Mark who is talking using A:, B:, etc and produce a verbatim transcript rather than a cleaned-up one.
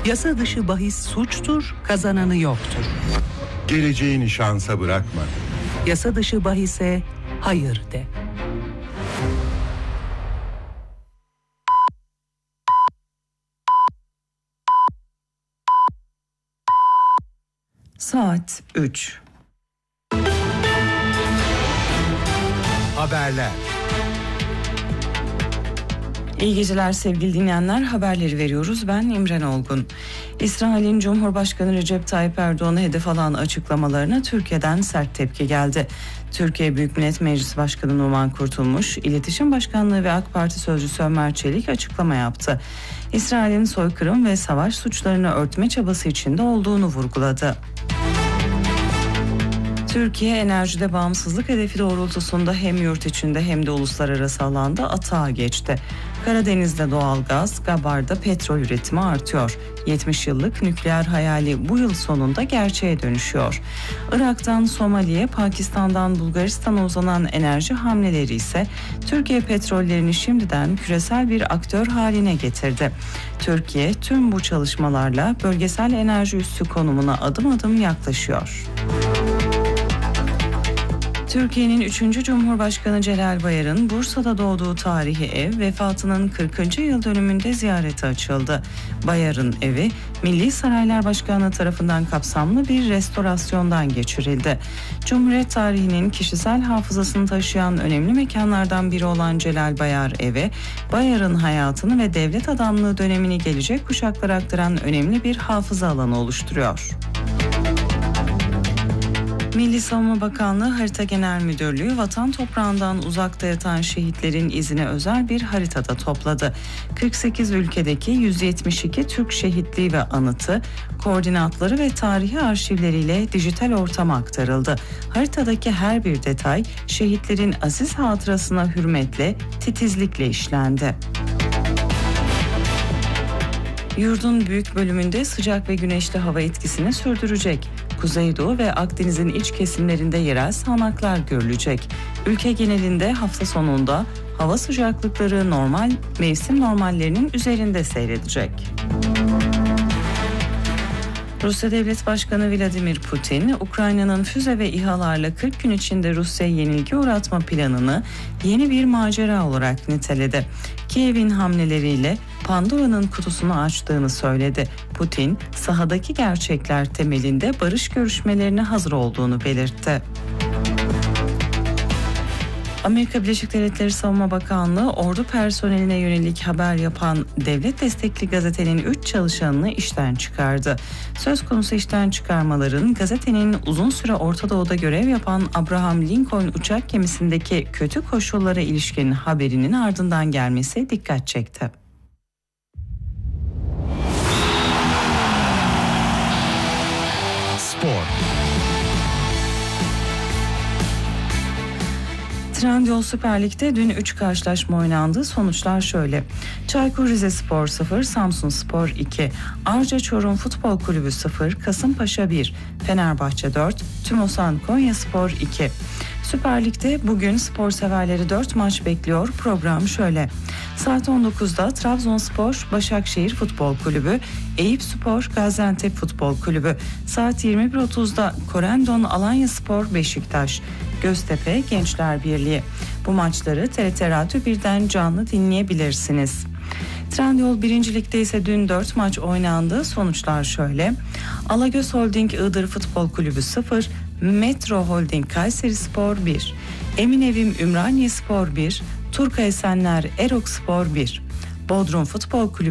A: Yasa dışı bahis suçtur, kazananı yoktur.
B: Geleceğini şansa bırakma.
A: Yasa dışı bahise hayır de.
C: Saat üç.
D: Haberler.
C: İyi geceler sevgili dinleyenler, haberleri veriyoruz. Ben İmren Olgun. İsrail'in Cumhurbaşkanı Recep Tayyip Erdoğan'ı hedef alan açıklamalarına Türkiye'den sert tepki geldi. Türkiye Büyük Millet Meclisi Başkanı Numan Kurtulmuş, İletişim Başkanlığı ve AK Parti Sözcüsü Ömer Çelik açıklama yaptı. İsrail'in soykırım ve savaş suçlarını örtme çabası içinde olduğunu vurguladı. Türkiye enerjide bağımsızlık hedefi doğrultusunda hem yurt içinde hem de uluslararası alanda atağa geçti. Karadeniz'de doğalgaz, Gabar'da petrol üretimi artıyor. yetmiş yıllık nükleer hayali bu yıl sonunda gerçeğe dönüşüyor. Irak'tan Somali'ye, Pakistan'dan Bulgaristan'a uzanan enerji hamleleri ise Türkiye petrollerini şimdiden küresel bir aktör haline getirdi. Türkiye tüm bu çalışmalarla bölgesel enerji üssü konumuna adım adım yaklaşıyor. Türkiye'nin üçüncü Cumhurbaşkanı Celal Bayar'ın Bursa'da doğduğu tarihi ev vefatının kırkıncı yıl dönümünde ziyarete açıldı. Bayar'ın evi Milli Saraylar Başkanlığı tarafından kapsamlı bir restorasyondan geçirildi. Cumhuriyet tarihinin kişisel hafızasını taşıyan önemli mekanlardan biri olan Celal Bayar evi, Bayar'ın hayatını ve devlet adamlığı dönemini gelecek kuşaklara aktaran önemli bir hafıza alanı oluşturuyor. Milli Savunma Bakanlığı Harita Genel Müdürlüğü vatan toprağından uzakta yatan şehitlerin izini özel bir haritada topladı. kırk sekiz ülkedeki yüz yetmiş iki Türk şehitliği ve anıtı, koordinatları ve tarihi arşivleriyle dijital ortama aktarıldı. Haritadaki her bir detay şehitlerin aziz hatırasına hürmetle, titizlikle işlendi. Yurdun büyük bölümünde sıcak ve güneşli hava etkisini sürdürecek. Kuzeydoğu ve Akdeniz'in iç kesimlerinde yerel sağanaklar görülecek. Ülke genelinde hafta sonunda hava sıcaklıkları normal mevsim normallerinin üzerinde seyredecek. Rusya Devlet Başkanı Vladimir Putin, Ukrayna'nın füze ve İHA'larla kırk gün içinde Rusya'ya yenilgi uğratma planını yeni bir macera olarak niteledi. Kiev'in hamleleriyle Pandora'nın kutusunu açtığını söyledi. Putin, sahadaki gerçekler temelinde barış görüşmelerine hazır olduğunu belirtti. Amerika Birleşik Devletleri Savunma Bakanlığı, ordu personeline yönelik haber yapan devlet destekli gazetenin üç çalışanını işten çıkardı. Söz konusu işten çıkarmaların gazetenin uzun süre Orta Doğu'da görev yapan Abraham Lincoln uçak gemisindeki kötü koşullara ilişkin haberinin ardından gelmesi dikkat çekti.
D: Spor.
C: Trendyol Süper Lig'de dün üç karşılaşma oynandı. Sonuçlar şöyle: Çaykur Rizespor sıfır, Samsunspor iki, Arca Çorum Futbol Kulübü sıfır, Kasımpaşa bir, Fenerbahçe dört, Tümosan Konyaspor iki. Süper Lig'de bugün spor severleri dört maç bekliyor. Program şöyle: saat on dokuzda Trabzonspor Başakşehir Futbol Kulübü, Eyüpspor Gaziantep Futbol Kulübü. Saat yirmi bir otuzda Korendon Alanyaspor Beşiktaş, Göztepe Gençler Birliği. Bu maçları T R T Radyo birden canlı dinleyebilirsiniz. Trendyol birinci Lig'de ise dün dört maç oynandı. Sonuçlar şöyle: Alagöz Holding Iğdır Futbol Kulübü sıfır, Metro Holding Kayserispor bir, Eminevim Ümraniyespor bir, Turka Esenler Erokspor bir, Bodrum Futbol Kulübü